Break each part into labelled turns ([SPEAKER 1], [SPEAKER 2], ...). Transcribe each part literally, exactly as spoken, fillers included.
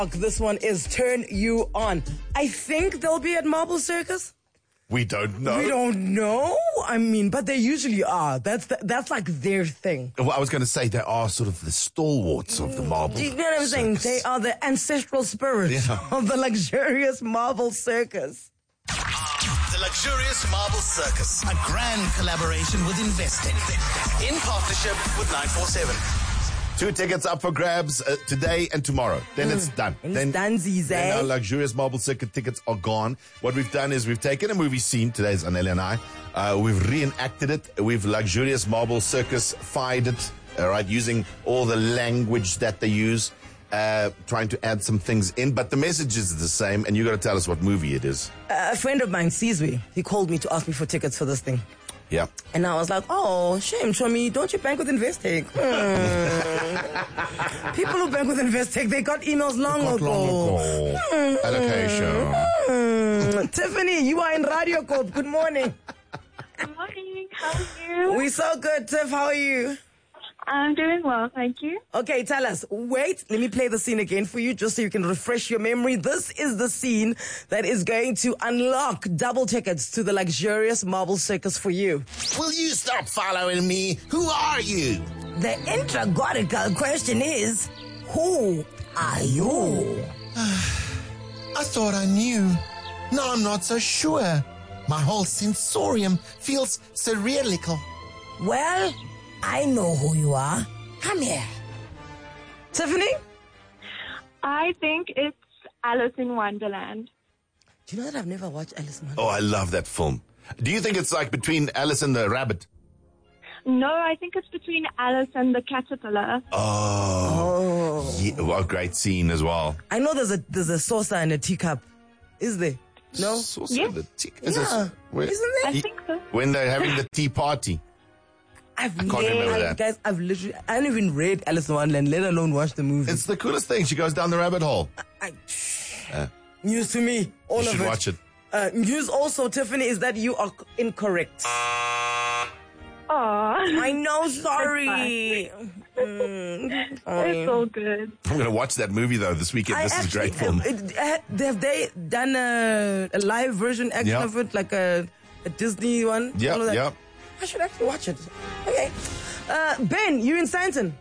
[SPEAKER 1] This one is Turn You On. I think they'll be at Marble Circus.
[SPEAKER 2] We don't know.
[SPEAKER 1] We don't know. I mean, but they usually are. That's the, that's like their thing.
[SPEAKER 2] Well, I was going to say they are sort of the stalwarts of the Marble
[SPEAKER 1] Do you know what I'm saying?
[SPEAKER 2] Circus.
[SPEAKER 1] They are the ancestral spirits
[SPEAKER 2] Yeah.
[SPEAKER 1] of the luxurious Marble Circus.
[SPEAKER 3] The Luxurious Marble Circus, a grand collaboration with Investec, in partnership with nine four seven.
[SPEAKER 2] Two tickets up for grabs uh, today and tomorrow. Then it's done.
[SPEAKER 1] And
[SPEAKER 2] then,
[SPEAKER 1] it's dunsies,
[SPEAKER 2] then
[SPEAKER 1] eh?
[SPEAKER 2] our Luxurious Marble Circus tickets are gone. What we've done is we've taken a movie scene. Today's Anelli and I. Uh, we've reenacted it. We've Luxurious Marble Circus-fied it, all right, using all the language that they use, uh, trying to add some things in. But the message is the same, and you got to tell us what movie it is.
[SPEAKER 1] Uh, a friend of mine, Sizwe, he called me to ask me for tickets for this thing.
[SPEAKER 2] Yeah.
[SPEAKER 1] And I was like, oh, shame, Chomi, don't you bank with Investec? Hmm. People who bank with Investec, they got emails long
[SPEAKER 2] Got
[SPEAKER 1] ago.
[SPEAKER 2] long ago.
[SPEAKER 1] Hmm.
[SPEAKER 2] Allocation.
[SPEAKER 1] Hmm. Tiffany, you are in Radio Corp. Good morning.
[SPEAKER 4] Good morning. How are you?
[SPEAKER 1] We so good, Tiff. How are you?
[SPEAKER 4] I'm doing well, thank you.
[SPEAKER 1] Okay, tell us. Wait, let me play the scene again for you just so you can refresh your memory. This is the scene that is going to unlock double tickets to the Luxurious Marble Circus for you.
[SPEAKER 3] Will you stop following me? Who are you?
[SPEAKER 1] The intragonical question is, who are you?
[SPEAKER 3] I thought I knew. Now I'm not so sure. My whole sensorium feels surrealical.
[SPEAKER 1] Well, I know who you are. Come here. Tiffany?
[SPEAKER 4] I think it's Alice in Wonderland.
[SPEAKER 1] Do you know that I've never watched Alice in
[SPEAKER 2] Oh,
[SPEAKER 1] Wonderland?
[SPEAKER 2] I love that film. Do you think it's like between Alice and the Rabbit?
[SPEAKER 4] No, I think it's between Alice and the Caterpillar.
[SPEAKER 2] Oh.
[SPEAKER 1] Oh.
[SPEAKER 2] Yeah, what a great scene as well.
[SPEAKER 1] I know there's a there's a saucer and a teacup. Is there? No?
[SPEAKER 2] Saucer
[SPEAKER 4] Yes.
[SPEAKER 2] the tea- is
[SPEAKER 1] Yeah.
[SPEAKER 2] this- where-
[SPEAKER 1] Isn't there?
[SPEAKER 4] I think so.
[SPEAKER 2] When they're having the tea party.
[SPEAKER 1] I've
[SPEAKER 2] I can't remember that.
[SPEAKER 1] Guys, I've literally, I haven't even read Alice in Wonderland, let alone watch the movie.
[SPEAKER 2] It's the coolest thing. She goes down the rabbit hole.
[SPEAKER 1] I, news to me, all
[SPEAKER 2] You
[SPEAKER 1] of
[SPEAKER 2] should
[SPEAKER 1] it.
[SPEAKER 2] watch it.
[SPEAKER 1] Uh, news also, Tiffany, is that you are incorrect.
[SPEAKER 4] Oh,
[SPEAKER 1] I know, sorry. Mm, sorry.
[SPEAKER 4] it's all good.
[SPEAKER 2] I'm going to watch that movie, though, this weekend.
[SPEAKER 1] I
[SPEAKER 2] This is a great
[SPEAKER 1] actually-
[SPEAKER 2] film.
[SPEAKER 1] uh, uh, have they done a, a live version action
[SPEAKER 2] Yeah.
[SPEAKER 1] of it, like a, a Disney one?
[SPEAKER 2] Yeah,
[SPEAKER 1] All of that?
[SPEAKER 2] yeah.
[SPEAKER 1] I should actually watch it. Okay. Uh, Ben, you're in Santon.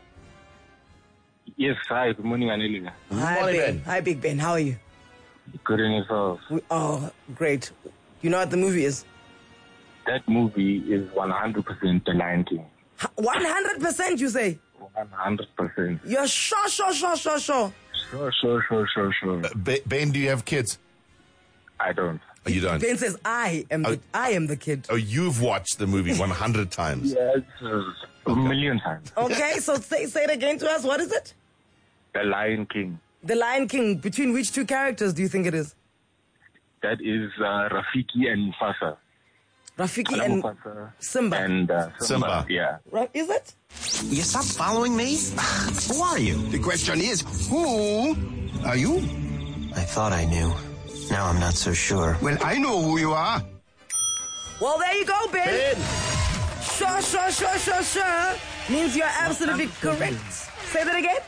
[SPEAKER 5] Yes, hi, good morning, Anelina.
[SPEAKER 1] Hi,
[SPEAKER 2] morning,
[SPEAKER 1] Ben.
[SPEAKER 2] Ben.
[SPEAKER 1] Hi, Big Ben. How are you?
[SPEAKER 5] Good in yourself.
[SPEAKER 1] We, oh, great. You know what the movie is?
[SPEAKER 5] That movie is one hundred percent The Lion King.
[SPEAKER 1] one hundred percent, you say?
[SPEAKER 5] one hundred percent.
[SPEAKER 1] You're sure, sure, sure, sure, sure.
[SPEAKER 5] Sure, sure, sure, sure, sure.
[SPEAKER 2] Be- Ben, do you have kids?
[SPEAKER 5] I don't.
[SPEAKER 2] Oh, you don't?
[SPEAKER 1] Ben says, I am the,
[SPEAKER 2] Oh.
[SPEAKER 1] I am the kid.
[SPEAKER 2] Oh, you've watched the movie one hundred times.
[SPEAKER 5] Yes, a million times.
[SPEAKER 1] Okay, so say, say it again to us. What is it?
[SPEAKER 5] The Lion King.
[SPEAKER 1] The Lion King. Between which two characters do you think it is?
[SPEAKER 5] That is uh, Rafiki and Mufasa.
[SPEAKER 1] Rafiki
[SPEAKER 5] Hello,
[SPEAKER 1] and
[SPEAKER 5] Mufasa.
[SPEAKER 1] Simba.
[SPEAKER 5] And uh, Simba.
[SPEAKER 2] Simba.
[SPEAKER 5] Yeah.
[SPEAKER 1] Right, is it?
[SPEAKER 6] You stop following me? Who are you?
[SPEAKER 7] The question is, who are you?
[SPEAKER 6] I thought I knew. Now I'm not so sure.
[SPEAKER 7] Well, I know who you are.
[SPEAKER 1] Well, there you go, Ben.
[SPEAKER 2] Ben!
[SPEAKER 1] Sure, sure, sure, sure, sure. Means you're absolutely correct. Say that again.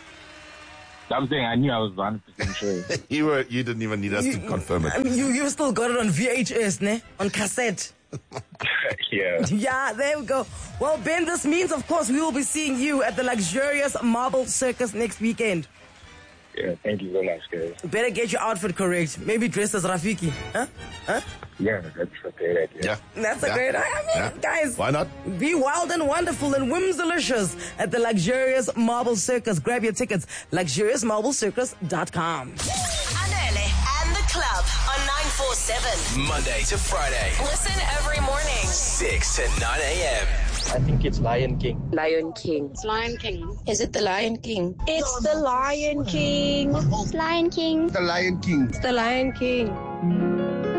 [SPEAKER 5] I'm saying I knew I was one hundred percent sure.
[SPEAKER 2] You, were, you didn't even need us to
[SPEAKER 1] You-
[SPEAKER 2] confirm
[SPEAKER 1] I
[SPEAKER 2] it.
[SPEAKER 1] mean, you, you still got it on V H S, ne? On cassette.
[SPEAKER 5] Yeah.
[SPEAKER 1] Yeah, there we go. Well, Ben, this means, of course, we will be seeing you at the Luxurious Marble Circus next weekend.
[SPEAKER 5] Yeah, thank you very much, guys.
[SPEAKER 1] Better get your outfit correct. Maybe dress as Rafiki. Huh? Huh?
[SPEAKER 5] Yeah, that's a great idea.
[SPEAKER 2] Yeah.
[SPEAKER 1] That's a
[SPEAKER 2] Yeah.
[SPEAKER 1] great idea. I mean,
[SPEAKER 2] Yeah.
[SPEAKER 1] guys.
[SPEAKER 2] Why not?
[SPEAKER 1] Be wild and wonderful and whimsalicious at the Luxurious Marble Circus. Grab your tickets, luxurious marble circus dot com.
[SPEAKER 8] Anele and the club on nine four seven.
[SPEAKER 9] Monday to Friday,
[SPEAKER 8] Listen every morning.
[SPEAKER 9] six to nine a.m.
[SPEAKER 5] I think it's Lion King.
[SPEAKER 10] Lion King.
[SPEAKER 11] It's Lion King.
[SPEAKER 10] Is it the Lion King?
[SPEAKER 11] It's the Lion King.
[SPEAKER 7] The Lion King.
[SPEAKER 10] It's the Lion King.